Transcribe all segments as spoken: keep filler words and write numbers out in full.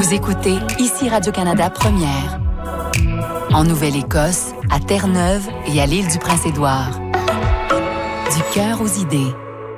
Vous écoutez ici Radio-Canada Première. En Nouvelle-Écosse, à Terre-Neuve et à l'île du Prince-Édouard. Du cœur aux idées.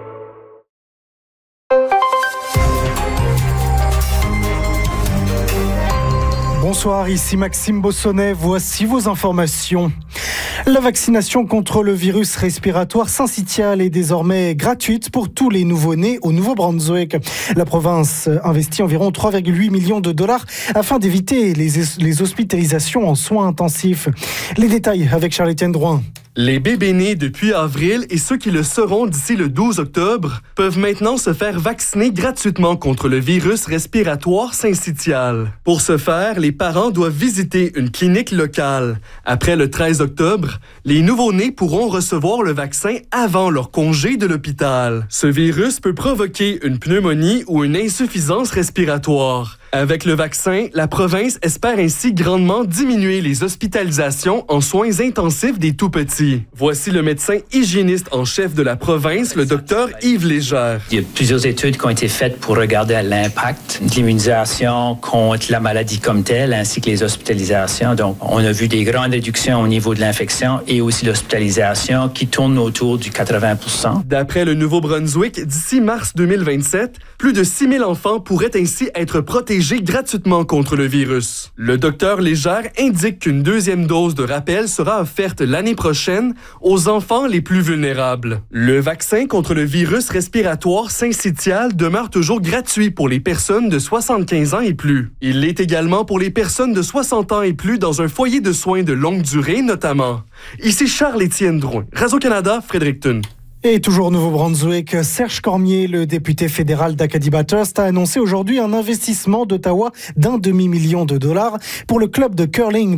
Bonsoir, ici Maxime Bossonnet. Voici vos informations. La vaccination contre le virus respiratoire syncytial est désormais gratuite pour tous les nouveau-nés au Nouveau-Brunswick. La province investit environ trois virgule huit millions de dollars afin d'éviter les, les hospitalisations en soins intensifs. Les détails avec Charles-Étienne Drouin. Les bébés nés depuis avril et ceux qui le seront d'ici le douze octobre peuvent maintenant se faire vacciner gratuitement contre le virus respiratoire syncytial. Pour ce faire, les parents doivent visiter une clinique locale. Après le treize octobre, les nouveau-nés pourront recevoir le vaccin avant leur congé de l'hôpital. Ce virus peut provoquer une pneumonie ou une insuffisance respiratoire. Avec le vaccin, la province espère ainsi grandement diminuer les hospitalisations en soins intensifs des tout-petits. Voici le médecin hygiéniste en chef de la province, le docteur Yves Légère. Il y a plusieurs études qui ont été faites pour regarder l'impact de l'immunisation contre la maladie comme telle, ainsi que les hospitalisations. Donc, on a vu des grandes réductions au niveau de l'infection et aussi l'hospitalisation qui tournent autour du quatre-vingts pour cent. D'après le Nouveau-Brunswick, d'ici mars deux mille vingt-sept, plus de six mille enfants pourraient ainsi être protégés gratuitement contre le virus. Le docteur Légère indique qu'une deuxième dose de rappel sera offerte l'année prochaine aux enfants les plus vulnérables. Le vaccin contre le virus respiratoire syncytial demeure toujours gratuit pour les personnes de soixante-quinze ans et plus. Il l'est également pour les personnes de soixante ans et plus dans un foyer de soins de longue durée notamment. Ici Charles-Étienne Drouin, Radio-Canada, Fredericton. Et toujours au Nouveau-Brunswick, Serge Cormier, le député fédéral d'Acadie-Bathurst, a annoncé aujourd'hui un investissement d'Ottawa d'un demi-million de dollars pour le club de curling